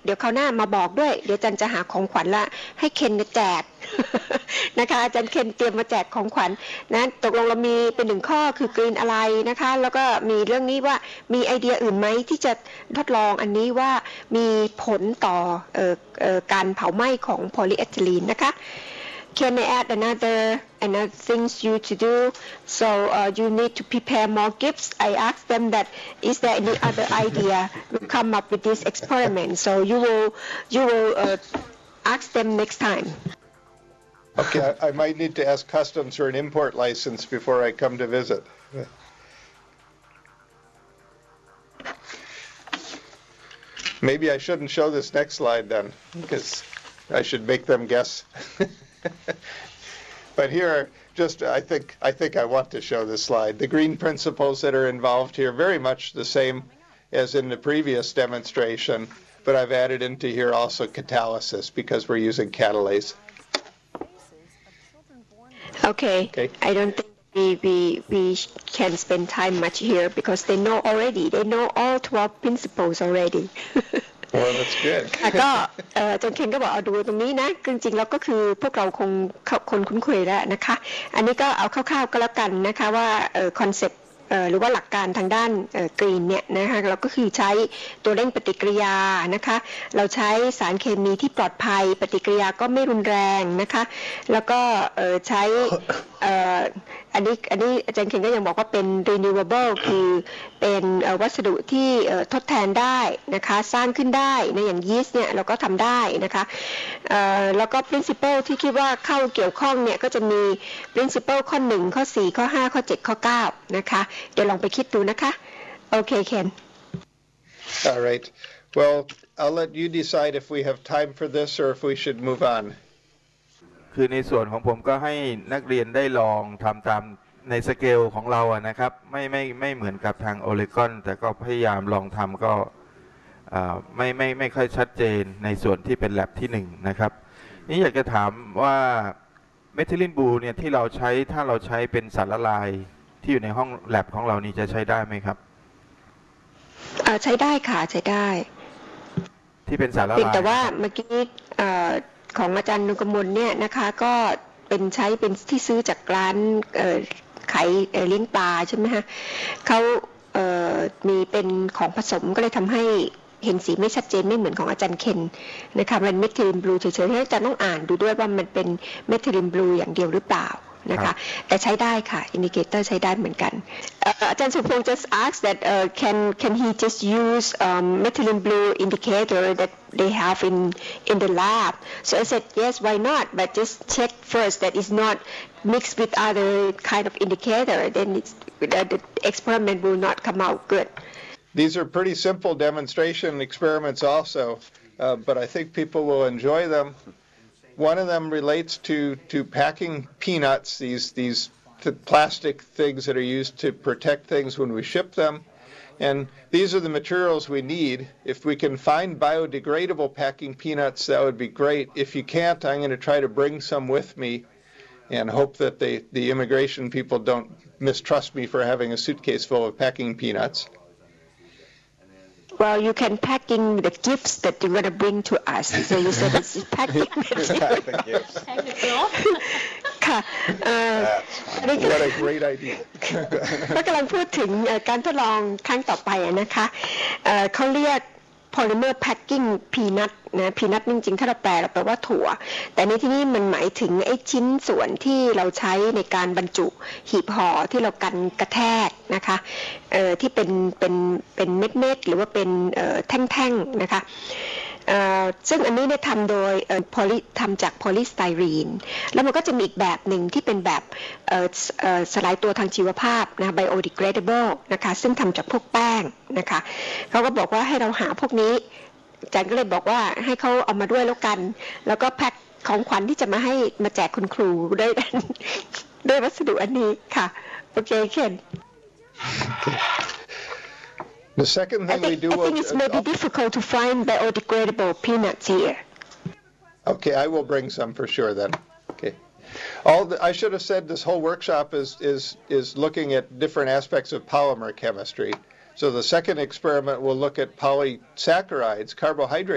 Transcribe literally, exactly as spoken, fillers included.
ดี๋ยวคราวหน้ามาบอกด้วยเดี๋ยวอาจารย์จะหาของขวัญละให้เคนแจก นะคะอาจารย์เคนเตรียมมาแจกของขวัญนะตกลงเรามีเป็นหนึ่งข้อคือกรีนอะไรนะคะแล้วก็มีเรื่องนี้ว่ามีไอเดียอื่นไหมที่จะทดลองอันนี้ว่ามีผลต่อเอ่อเอ่อการเผาไหม้ของโพลีเอทิลีนนะคะ Can I add another another things you to do? So uh, you need to prepare more gifts. I asked them that is there any other idea to come up with this experiment? So you will you will uh, ask them next time. Okay, I, I might need to ask customs for an import license before I come to visit. Maybe I shouldn't show this next slide then, because I should make them guess. But here are just, I think, I think I want to show this slide. The green principles that are involved here, very much the same as in the previous demonstration, but I've added into here also catalysis because we're using catalase. Okay. okay. I don't think we, we, we can spend time much here because they know already. They know all twelve principles already. Well, that's good. ก็อาจารย์เคนก็บอกเอาดูตรงนี้นะจริงๆแล้วก็คือพวกเราคงคนคุ้นเคยแล้วนะคะอันนี้ก็เอาคร่าวๆก็แล้วกันนะคะว่าคอนเซ็ปต์หรือว่าหลักการทางด้านกรีนเนี่ยนะคะเราก็คือใช้ตัวเร่งปฏิกิริยานะคะเราใช้สารเคมีที่ปลอดภัยปฏิกิริยาก็ไม่รุนแรงนะคะแล้วก็ใช้อันนี้อันนี้อาจารย์เคนก็ยังบอกว่าเป็น renewable คือเป็นวัสดุที่ทดแทนได้นะคะสร้างขึ้นได้ในอย่างยีสต์เนี่ยเราก็ทำได้นะคะแล้วก็ principle ที่คิดว่าเข้าเกี่ยวข้องเนี่ยก็จะมี principle ข้อหนึ่งข้อสี่ข้อห้าข้อเจ็ดข้อเก้านะคะเดี๋ยวลองไปคิดดูนะคะโอเคเคน All right. Well, I'll let you decide if we have time for this or if we should move on. คือในส่วนของผมก็ให้นักเรียนได้ลองทำตามในสเกลของเราอะนะครับไม่ไม่ไม่เหมือนกับทางโอเลกอนแต่ก็พยายามลองทำก็ไม่ไม่ไม่ค่อยชัดเจนในส่วนที่เป็นแลบที่หนึ่งนะครับนี่อยากจะถามว่าเมทิลินบลูเนี่ยที่เราใช้ถ้าเราใช้เป็นสารละลายที่อยู่ในห้องแลบของเรานี่จะใช้ได้ไหมครับใช้ได้ค่ะใช้ได้ที่เป็นสารละลายแต่ว่าเมื่อกี้ของอาจารย์นุกมลเนี่ยนะคะก็เป็นใช้เป็นที่ซื้อจากร้านขายเลี้ยงปลาใช่ไหมฮะเขามีเป็นของผสมก็เลยทำให้เห็นสีไม่ชัดเจนไม่เหมือนของอาจารย์เคนนะคะมันเมทิลินบลูเฉยๆให้อาจารย์ต้องอ่านดูด้วยว่ามันเป็นเมทิลินบลูอย่างเดียวหรือเปล่านะคะแต่ใช้ได้ค่ะอินดิเคเตอร์ใช้ได้เหมือนกันอาจารย์สุพงษ์ just asked that uh, can can he just use um, methylene blue indicator that they have in in the lab so I said yes why not but just check first that it's not mixed with other kind of indicator then it's, uh, the experiment will not come out good. These are pretty simple demonstration experiments also uh, but I think people will enjoy them. One of them relates to, to packing peanuts, these, these plastic things that are used to protect things when we ship them. And these are the materials we need. If we can find biodegradable packing peanuts, that would be great. If you can't, I'm going to try to bring some with me and hope that they, the immigration people don't mistrust me for having a suitcase full of packing peanuts. Well, you can packing the gifts that you're going to bring to us. So you said it's packing the gifts. ค่ะ What a great idea. ก็กำลังพูดถึงการทดลองครั้งต่อไปนะคะเขาเรียก polymer packing peanut นะ peanut จริงๆถ้าเราแปลเราแปลว่าถั่วแต่ในที่นี้มันหมายถึงไอ้ชิ้นส่วนที่เราใช้ในการบรรจุหีบห่อที่เรากันกระแทกนะคะเอ่อที่เป็นเป็นเป็นเม็ดๆหรือว่าเป็นเอ่อแท่งๆนะคะซึ่งอันนี้เนี่ยทำโดยทำจากโพลีสไตรีนแล้วมันก็จะมีอีกแบบหนึ่งที่เป็นแบบสลายตัวทางชีวภาพนะ biodegradable นะคะซึ่งทำจากพวกแป้งนะคะเขาก็บอกว่าให้เราหาพวกนี้อาจารย์ก็เลยบอกว่าให้เขาเอามาด้วยแล้วกันแล้วก็แพ็คของขวัญที่จะมาให้มาแจกคุณครูด้วยด้วยวัสดุอันนี้ค่ะโอเคเคน The second thing I think, we do I think it's maybe difficult to find biodegradable peanuts here. Okay, I will bring some for sure then. Okay. All the, I should have said this whole workshop is is is looking at different aspects of polymer chemistry. So the second experiment will look at polysaccharides, carbohydrates.